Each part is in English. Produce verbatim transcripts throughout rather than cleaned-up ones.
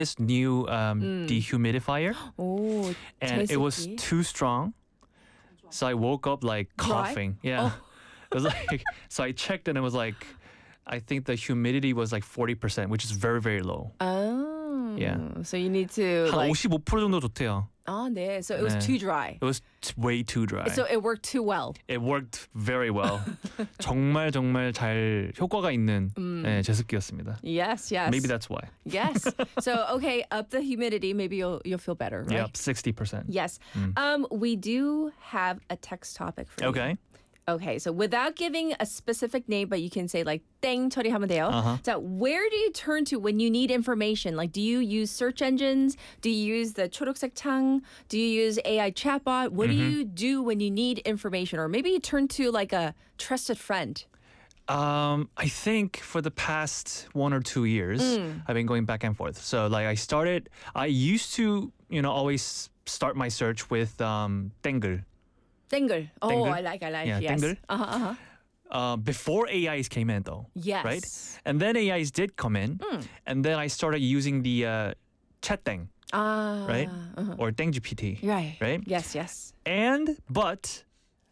this new um, 음. dehumidifier, 오, and it was 제습기. too strong. So I woke up like Dry? coughing. Yeah. It was like so I checked and it was like I think the humidity was like forty percent, which is very very low. Oh. Yeah. So you need to 한 like 오십오 퍼센트 정도 좋대요. 아, 네. So it was 네. too dry. It was t- way too dry. So it worked too well. It worked very well. 정말 정말 잘 효과가 있는 네, 제습기였습니다. Yes, yes. Maybe that's why. Yes. So okay, up the humidity, maybe you'll you'll feel better, right? Yep, sixty percent. Yes. Um, we do have a text topic for you. Okay. Okay, so without giving a specific name, but you can say like 땡 처리하면 돼요. Uh-huh. So where do you turn to when you need information? Like, do you use search engines? Do you use the 초록색 창? Do you use A I chatbot? What do you do when you need information? Or maybe you turn to like a trusted friend. Um, I think for the past one or two years, I've been going back and forth. So like I started, I used to, you know, always start my search with um, 땡글. 땡글. Oh, 땡글? I like, I like. Yeah, yes. 땡글. Uh-huh, uh-huh. Uh, before A Is came in though. Yes. Right? And then A Is did come in. And then I started using the uh, chat땡, Ah. right? Uh-huh. Or 땡GPT. Right. Right? Yes, yes. And, but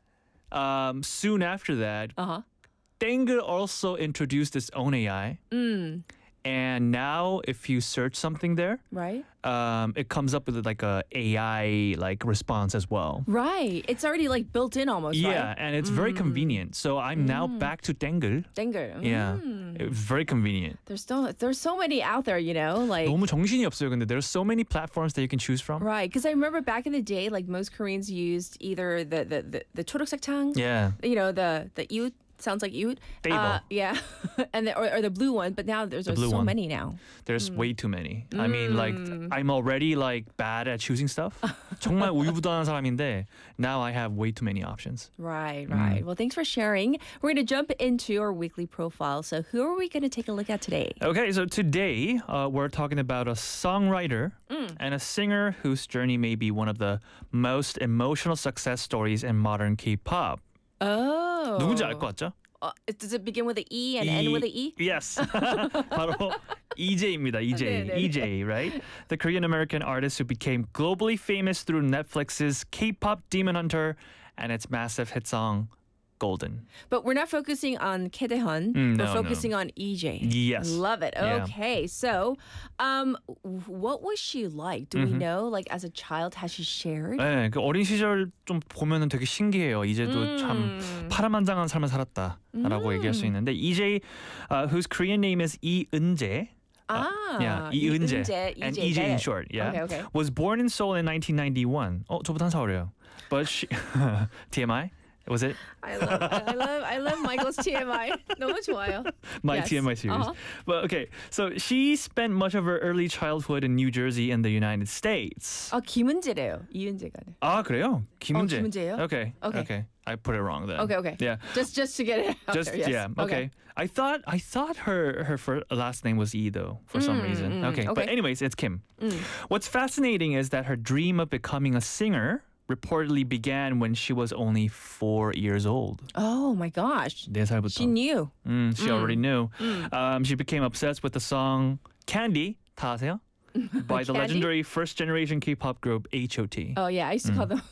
um, soon after that, Uh-huh. 땡글 also introduced its own A I. Mm. And now if you search something there, Right? um, it comes up with like a AI like response as well. Right. It's already like built in almost, Yeah, right? and it's very convenient. So I'm now back to 땡글. 땡글. Yeah, Mm. it's very convenient. There's still there's so many out there, you know, like 너무 정신이 없어요. 근데 there's so many platforms that you can choose from. right. Because I remember back in the day, like most Koreans used either the the the, the 초록색 창, Yeah. you know, the the 이웃 sounds like 이웃, 떼이버. uh, yeah, and the, or, or the blue one. But now there's, there's blue so one. many now. There's way too many. I mean, like I'm already like bad at choosing stuff. 정말 우유부단한 사람인데 now I have way too many options. Right, right. Well, thanks for sharing. We're going to jump into our weekly profile. So who are we going to take a look at today? Okay, so today uh, we're talking about a songwriter and a singer whose journey may be one of the most emotional success stories in modern K-pop. Oh. 누군지 알 것 같죠? Uh, does it begin with an E and end with an E? Yes. 바로 이제이입니다. 이제이. 네, 네. 이제이, right? The Korean American artist who became globally famous through Netflix's K-pop Demon Hunter and its massive hit song Golden. But we're not focusing on Kae-dae-hun. Mm, we're no, focusing on E J. Yes. Love it. Yeah. Okay. So, um, what was she like? Do we know? Like, as a child, has she shared? 네, 그 어린 시절 좀 보면은 되게 신기해요. 이제도 참 파란만장한 삶을 살았다라고 얘기할 수 있는데 이제이, uh, whose Korean name is 이은재. Ah, Yeah, 이은재, 이은재, and 이제, E J got in it. short. Yeah, Okay, okay. was born in Seoul in nineteen ninety-one. 어, 저보다 한 살 어려요. But she, T M I was it? I love, I love, I love Michael's T M I. 너무 좋아요. My Yes. T M I series. Uh-huh. But okay, so she spent much of her early childhood in New Jersey in the United States. 아, 김은재래요. 이은재가. 아 그래요? 김은재. 어, 김은재예요? Okay. Okay. Okay. I put it wrong then. Okay, okay. Yeah. Just, just to get it out Just there. Yes. yeah. Okay. I thought I thought her her first, last name was E though for some reason. Okay. But okay. anyways, it's Kim. What's fascinating is that her dream of becoming a singer reportedly began when she was only four years old. Oh my gosh. 네 살부터. She knew. Mm, she already knew. Um, she became obsessed with the song Candy. 다 아세요? By the Candy? legendary first generation K-pop group H O T. Oh yeah, I used to call them.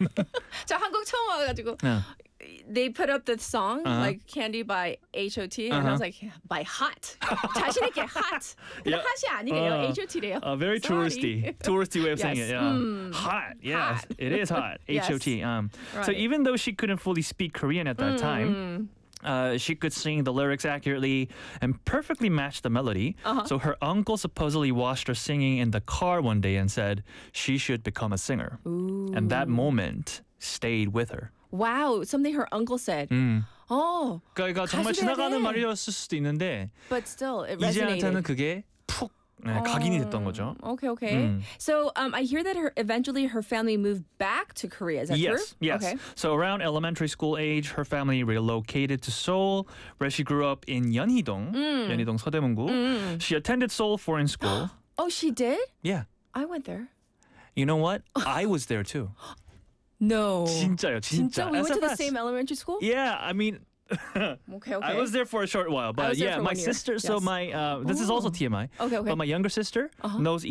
저 한국 처음 와가지고 Yeah. they put up the song Uh-huh. like Candy by H O T and I Uh-huh. was like by hot. 자신 있게 hot. 근데 Yeah. hat이 아니래요. Uh, H O T래요. A very touristy, touristy way of saying Yes. it. Yeah, hot. Yes, Hot. it is hot. Yes. H O T. Um, so Right. even though she couldn't fully speak Korean at that time. Uh, she could sing the lyrics accurately and perfectly match the melody. So her uncle supposedly watched her singing in the car one day and said she should become a singer. And that moment stayed with her. Wow, something her uncle said. 음. Oh, 그러니까 정말 가수가 지나가는 돼. 말이었을 수도 있는데 but still it 이제한테는 resonated. 그게 푹 네, 각인이 됐던 거죠. Okay, okay. Mm. So um, I hear that her eventually her family moved back to Korea. Is that Yes, true? yes. Okay. So around elementary school age, her family relocated to Seoul, where she grew up in Yeonhee-dong, Yeonhee-dong 서대문구. She attended Seoul Foreign School. Oh, she did? Yeah. I went there. You know what? I was there too. No. 진짜요, 진짜. 진짜? We went to the S F S. same elementary school? Yeah, I mean, Okay, okay. I was there for a short while, but was there yeah, for my one year. sister. So Yes. my uh, this is also T M I. Okay, okay. But my younger sister knows